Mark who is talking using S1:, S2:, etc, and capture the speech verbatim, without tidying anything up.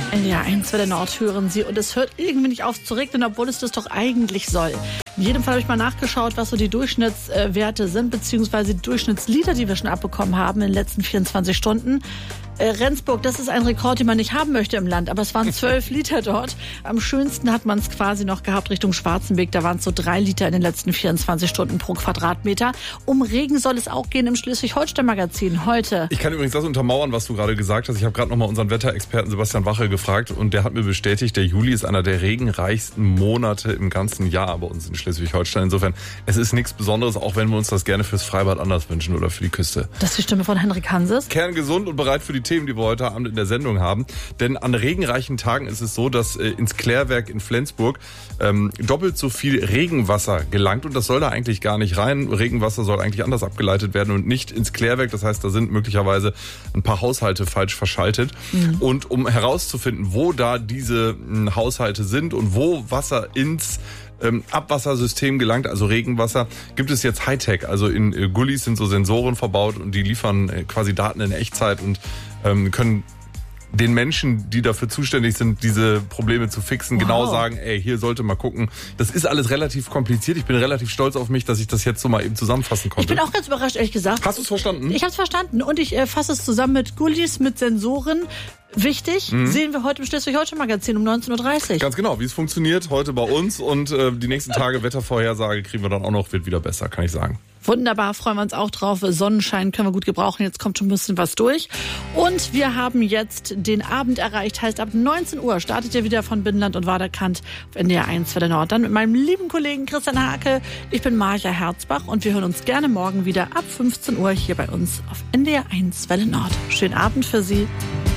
S1: N D R eins Welle Nord hören Sie und es hört irgendwie nicht auf zu regnen, obwohl es das doch eigentlich soll. In jedem Fall habe ich mal nachgeschaut, was so die Durchschnittswerte sind, beziehungsweise die Durchschnittsliter, die wir schon abbekommen haben in den letzten vierundzwanzig Stunden. Äh, Rendsburg, das ist ein Rekord, den man nicht haben möchte im Land, aber es waren zwölf Liter dort. Am schönsten hat man es quasi noch gehabt Richtung Schwarzenberg, da waren es so drei Liter in den letzten vierundzwanzig Stunden pro Quadratmeter. Um Regen soll es auch gehen im Schleswig-Holstein-Magazin heute.
S2: Ich kann übrigens das untermauern, was du gerade gesagt hast. Ich habe gerade nochmal unseren Wetterexperten Sebastian Wache gefragt und der hat mir bestätigt, der Juli ist einer der regenreichsten Monate im ganzen Jahr bei uns in Schleswig-Holstein. Insofern, es ist nichts Besonderes, auch wenn wir uns das gerne fürs Freibad anders wünschen oder für die Küste.
S1: Das ist die Stimme von Henrik Hanses.
S2: Kerngesund und bereit für die Themen, die wir heute Abend in der Sendung haben. Denn an regenreichen Tagen ist es so, dass äh, ins Klärwerk in Flensburg ähm, doppelt so viel Regenwasser gelangt. Und das soll da eigentlich gar nicht rein. Regenwasser soll eigentlich anders abgeleitet werden und nicht ins Klärwerk. Das heißt, da sind möglicherweise ein paar Haushalte falsch verschaltet. Mhm. Und um herauszufinden, wo da diese äh, Haushalte sind und wo Wasser ins Ähm, Abwassersystem gelangt, also Regenwasser, gibt es jetzt Hightech. Also in äh, Gullis sind so Sensoren verbaut und die liefern äh, quasi Daten in Echtzeit und ähm, können den Menschen, die dafür zuständig sind, diese Probleme zu fixen, wow. genau sagen, ey, hier sollte mal gucken. Das ist alles relativ kompliziert. Ich bin relativ stolz auf mich, dass ich das jetzt so mal eben zusammenfassen konnte.
S1: Ich bin auch ganz überrascht, ehrlich gesagt.
S2: Hast du es verstanden?
S1: Ich habe es verstanden und ich äh, fasse es zusammen mit Gullis, mit Sensoren. Wichtig, mhm. sehen wir heute im Schleswig-Holstein-Magazin um neunzehn Uhr dreißig.
S2: Ganz genau, wie es funktioniert heute bei uns und äh, die nächsten Tage Wettervorhersage kriegen wir dann auch noch, wird wieder besser, kann ich sagen.
S1: Wunderbar, freuen wir uns auch drauf. Sonnenschein können wir gut gebrauchen. Jetzt kommt schon ein bisschen was durch. Und wir haben jetzt den Abend erreicht. Heißt, ab neunzehn Uhr startet ihr wieder von Binnenland und Waderkant auf N D R eins Welle Nord. Dann mit meinem lieben Kollegen Christian Hake. Ich bin Marja Herzbach und wir hören uns gerne morgen wieder ab fünfzehn Uhr hier bei uns auf N D R eins Welle Nord. Schönen Abend für Sie.